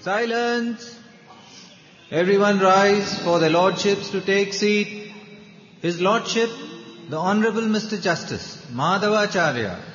Silence! Everyone rise for their lordships to take seat. His Lordship, the Honourable Mr. Justice Madhavacharya,